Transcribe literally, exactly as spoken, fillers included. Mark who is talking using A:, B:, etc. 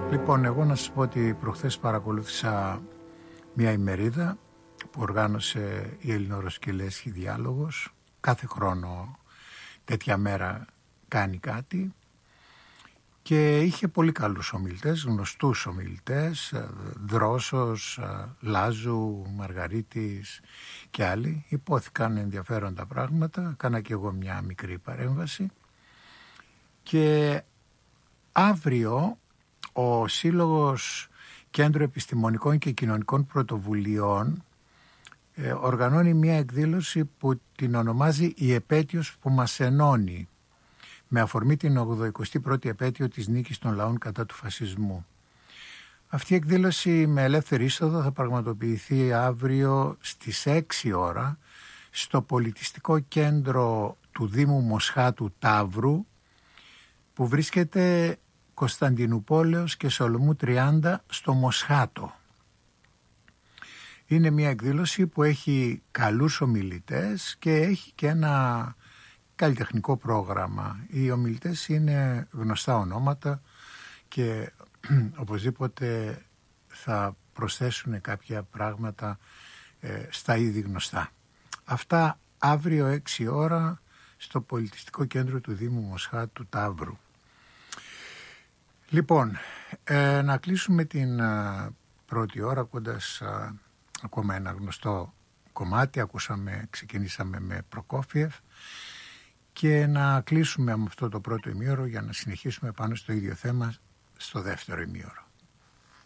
A: Λοιπόν, εγώ να σας πω ότι προχθές παρακολούθησα μια ημερίδα που οργάνωσε η Ελληνορωσική Λέσχη Διάλογος. Κάθε χρόνο τέτοια μέρα κάνει κάτι και είχε πολύ καλούς ομιλητές, γνωστούς ομιλητές, Δρόσος, Λάζου, Μαργαρίτης και άλλοι. Υπόθηκαν ενδιαφέροντα πράγματα, κάνα και εγώ μια μικρή παρέμβαση. Και αύριο ο Σύλλογος Κέντρο Επιστημονικών και Κοινωνικών Πρωτοβουλειών ε, οργανώνει μια εκδήλωση που την ονομάζει «Η επέτειος που μας ενώνει», με αφορμή την ογδοηκοστή πρώτη επέτειο της νίκης των λαών κατά του φασισμού. Αυτή η εκδήλωση με ελεύθερη είσοδο θα πραγματοποιηθεί αύριο στις έξι ώρα στο πολιτιστικό κέντρο του Δήμου Μοσχάτου Ταύρου, που βρίσκεται Κωνσταντινουπόλεως και Σολομού τριάντα στο Μοσχάτο. Είναι μια εκδήλωση που έχει καλούς ομιλητές και έχει και ένα καλλιτεχνικό πρόγραμμα. Οι ομιλητές είναι γνωστά ονόματα και οπωσδήποτε θα προσθέσουν κάποια πράγματα ε, στα ήδη γνωστά. Αυτά αύριο έξι ώρα στο πολιτιστικό κέντρο του Δήμου Μοσχάτου Ταύρου. Λοιπόν, ε, να κλείσουμε την α, πρώτη ώρα ακούγοντας α, ακόμα ένα γνωστό κομμάτι. Ακούσαμε, ξεκινήσαμε με Προκόφιεφ και να κλείσουμε με αυτό το πρώτο ημίωρο για να συνεχίσουμε πάνω στο ίδιο θέμα στο δεύτερο ημίωρο.